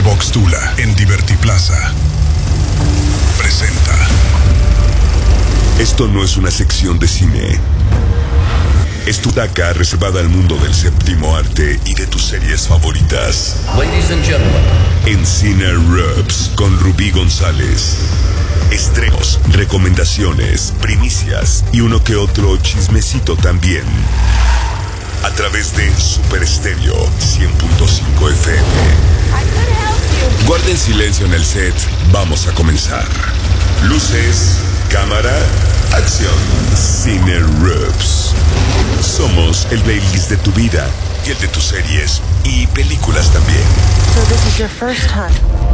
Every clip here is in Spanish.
Vox Tula en Divertiplaza presenta. Esto no es una sección de cine. Es tu taca reservada al mundo del séptimo arte y de tus series favoritas. Ladies and gentlemen. En Cine Rubs con Rubí González. Estrenos, recomendaciones, primicias y uno que otro chismecito también. A través de Super Estéreo 100.5 FM. Guarden silencio en el set. Vamos a comenzar. Luces, cámara, acción. Cine Rubs. Somos el playlist de tu vida y el de tus series y películas también. So this is your first time.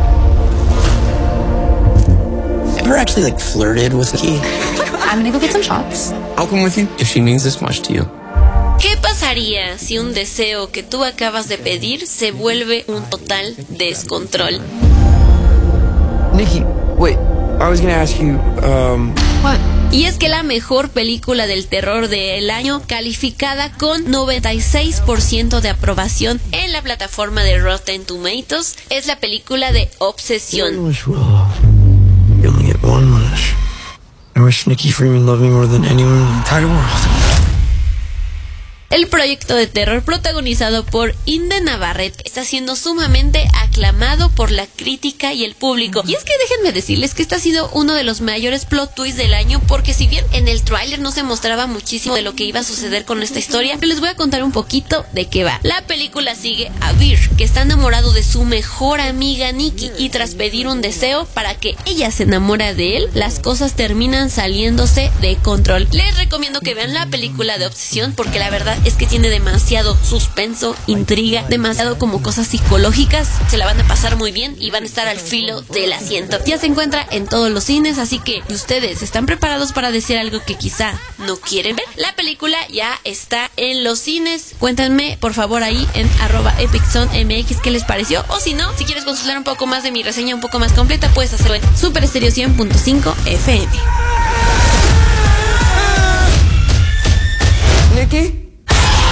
Ever actually flirted with Nikki? I'm gonna go get some shots. I'll come with you if she means this much to you. ¿Qué pasaría si un deseo que tú acabas de pedir se vuelve un total descontrol? Nikki, wait, I was gonna ask you, What? Y es que la mejor película del terror del año, calificada con 96% de aprobación en la plataforma de Rotten Tomatoes, es la película de Obsesión. You only get one wish. I wish Nikki Freeman loved me more than anyone in the entire world. El proyecto de terror protagonizado por Inde Navarrete está siendo sumamente aclamado por la crítica y el público. Y es que déjenme decirles que este ha sido uno de los mayores plot twists del año, porque si bien en el tráiler no se mostraba muchísimo de lo que iba a suceder con esta historia, les voy a contar un poquito de qué va. La película sigue a Vir, que está enamorado de su mejor amiga Nikki, y tras pedir un deseo para que ella se enamore de él, las cosas terminan saliéndose de control. Les recomiendo que vean la película de Obsesión, porque la verdad es que tiene demasiado suspenso, intriga, demasiado como cosas psicológicas. Se la van a pasar muy bien y van a estar al filo del asiento. Ya se encuentra en todos los cines, así que si ustedes están preparados para decir algo que quizá no quieren ver, la película ya está en los cines. Cuéntenme por favor ahí en @EpicZoneMX qué les pareció, o si no, si quieres consultar un poco más de mi reseña un poco más completa, puedes hacerlo en Super Estéreo 100.5 FM. Nikki?